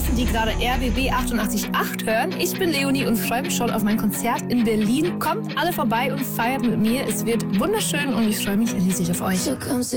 hoffen, die gerade RBB 88.8 hören. Ich bin Leonie und freue mich schon auf mein Konzert in Berlin. Kommt alle vorbei und feiert mit mir. Es wird wunderschön und ich freue mich riesig auf euch.